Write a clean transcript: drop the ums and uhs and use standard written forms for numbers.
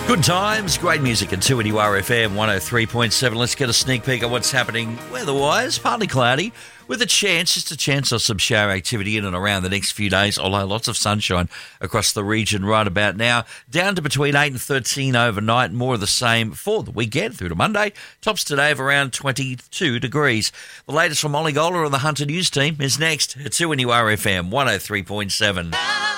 Good times, great music at 2NURFM 103.7. Let's get a sneak peek at what's happening weather-wise. Partly cloudy with just a chance of some shower activity in and around the next few days, although lots of sunshine across the region right about now. Down to between 8 and 13 overnight, more of the same for the weekend through to Monday. Tops today of around 22 degrees. The latest from Ollie Goller and the Hunter News team is next at 2NURFM 103.7.